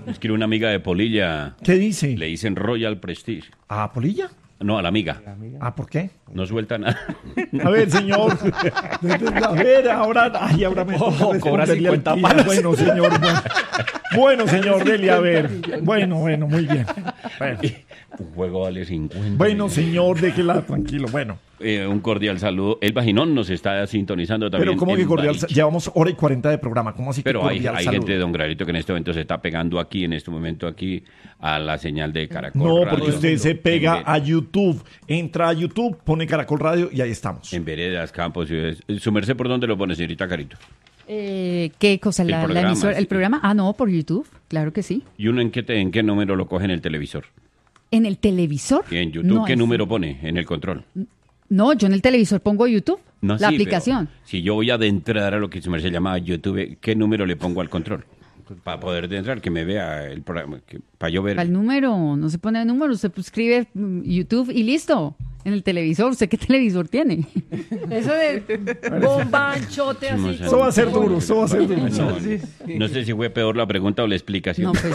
Es que una amiga de Polilla ¿Qué dice? le dicen Royal Prestige. ¿A Polilla? No, a la amiga. ¿Ah, por qué? No suelta nada. A ver, señor. A ver, ahora me toca cobra responderle 50 al tía. palos. Bueno, señor. Bueno, señor, dele a ver. Bueno, muy bien. Bueno, Un juego vale 50. bueno, señor, déjela tranquilo. Bueno, Un cordial saludo. Elba Ginón nos está sintonizando también. pero ¿cómo en que cordial? Balich. Llevamos hora y 40 de programa. ¿Cómo así que Pero hay cordial gente de saludo? Don Granito que en este momento se está pegando aquí, en este momento aquí, a la señal de Caracol No, Radio. porque usted se pega En a YouTube. Entra a YouTube, pone Caracol Radio y ahí estamos. En veredas, campos, ciudades. ¿Su merced por dónde lo pone, señorita Carito? ¿Qué cosa? El ¿La programa, emisora? sí. ¿El programa? Ah, no, por YouTube. Claro que sí. ¿Y uno en qué número lo coge en el televisor? ¿En el televisor? ¿Y en YouTube No, qué es- número pone en el control? No, yo en el televisor pongo YouTube, No, la sí, pero aplicación. si yo voy a adentrar a lo que su merced llama YouTube, ¿qué número le pongo al control? Para poder entrar, que me vea el programa, para yo ver. Para el número, no se pone el número, usted escribe YouTube y listo. En el televisor, ¿usted qué televisor tiene? Eso de bomba, anchote, así. Vamos a- Eso va a ser duro, eso va a ser duro. No sé si fue peor la pregunta o la explicación. No, pues.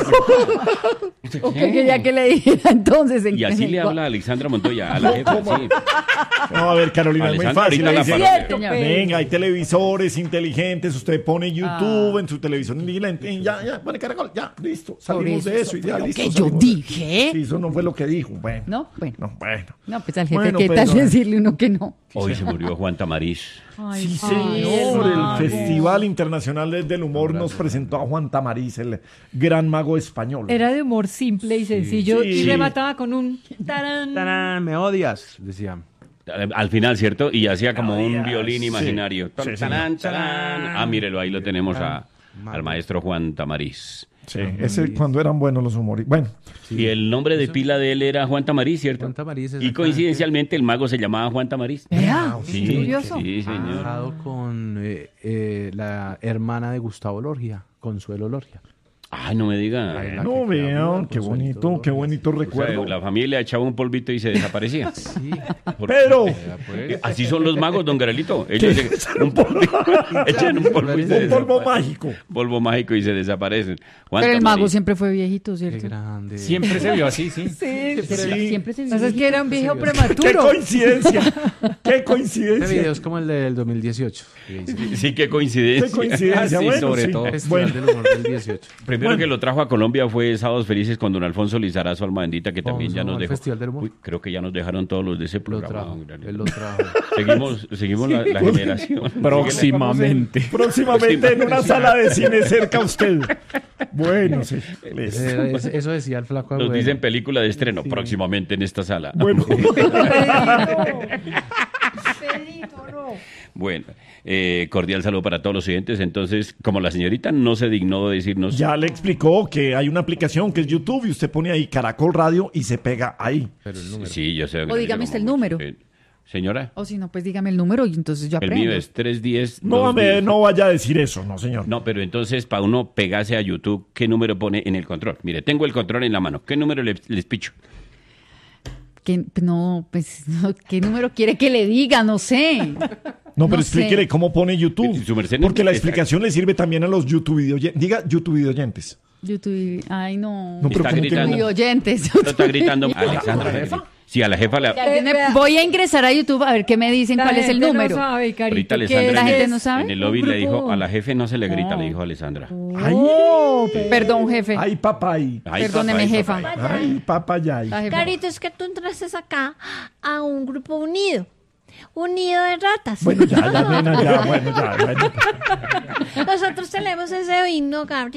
Ok, que ya que le dijera entonces. Y así le habla Alexandra Montoya a la jefa, sí. No, a ver, Carolina, es muy Alessandra, fácil. ahorita la Dice, parodia. Cierto, Señor. venga, hay televisores inteligentes, usted pone YouTube en su televisión inteligente, y ya, pone Caracol, ya, listo, salimos de eso y ya, listo. que yo salimos de- dije. Sí, eso no fue lo que dijo, bueno. No, bueno. No, bueno. No, pues al jefe, Bueno, ¿qué tal perdón. decirle uno que no? Hoy se murió Juan Tamariz. Ay, Sí, ay, señor, el hermano. Festival Internacional del Humor nos presentó a Juan Tamariz, el gran mago español. Era de humor simple y sencillo Sí. y remataba con un tarán. ¡Tarán! Me odias, decía. Al final, ¿cierto? Y hacía como un violín sí. imaginario. Sí, Tarán, tarán. Ah, mírelo, ahí lo tenemos al maestro Juan Tamariz. Sí, ese cuando eran buenos los humoristas. Bueno, Y el nombre de pila de él era Juan Tamariz, ¿cierto? Juan Tamariz, Y exactamente. coincidencialmente el mago se llamaba Juan Tamariz. Vea, Sí, qué curioso. sí, señor. Casado con la hermana de Gustavo Lorgia, Consuelo Lorgia. Ay, no me diga. La no que vean, quedó qué bonito O sea, recuerdo. la familia echaba un polvito y se desaparecía. Sí. Pero, Así son los magos, don Garelito. Ellos un echan un polvo y se un polvo desaparecen. mágico. Polvo mágico y se desaparecen. Juan Pero el Tamariz. mago siempre fue viejito, Qué ¿cierto? grande. Siempre se vio así, sí. Sí, Siempre se vio. Pasa es que era un viejo ¡Qué prematuro. coincidencia! ¡Qué Este coincidencia! video es como el del 2018. Sí, qué coincidencia. ¡Qué coincidencia! Sí, Bueno, sobre sí. todo. Festival Bueno. del humor del 18. Primero que lo trajo a Colombia fue Sábados Felices con don Alfonso Lizarazo, alma bendita, que también ya nos al dejó. Festival del Humor. Uy, creo que ya nos dejaron todos los de ese Lo programa. trajo. don Garelito. Él lo trajo. Seguimos la generación. Próximamente. Próximamente en una sala de cine cerca a usted. Bueno, sí. listo. Eso decía el flaco Nos Agüero. dicen película de estreno próximamente en esta sala. Bueno, Pedrito, no. Bueno, cordial saludo para todos los oyentes. Entonces, como la señorita no se dignó de decirnos, ya le explicó que hay una aplicación que es YouTube y usted pone ahí Caracol Radio y se pega ahí. Pero el número. sí, yo sé. O dígame usted el número. Señora, O si no, pues dígame el número y entonces yo el aprendo. mío es 310. No, 210. no vaya a decir eso, no, señor. No, pero entonces para uno pegarse a YouTube, ¿qué número pone en el control? Mire, tengo el control en la mano. ¿Qué número les picho? No, pues, no, ¿qué número quiere que le diga? No sé. No, pero No explíquele sé. cómo pone YouTube. Su merced no- Porque la explicación le sirve también a los YouTube videoyentes. Diga YouTube videoyentes. YouTube, ay no. No, pero Está ¿cómo que gritando. no? Y oyentes. No está gritando Alexandra. Sí, a la jefa le... Voy a ingresar a YouTube a ver qué me dicen, La cuál es el gente número. No sabe, Carito, Ahorita que Alessandra La en gente el- no sabe. en el lobby Un le dijo, grupo. a la jefe no se le grita, le dijo Alessandra. Ay, Perdón, jefe. ay, papay. Ay, Perdóneme, papá, jefa. ay, papá. Ay, papayay. La jefa. Carito, es que tú entraste acá a un grupo unido. Un nido de ratas. Bueno, ya, nena, ya, bueno, ya. Nosotros tenemos ese himno, Gabriel.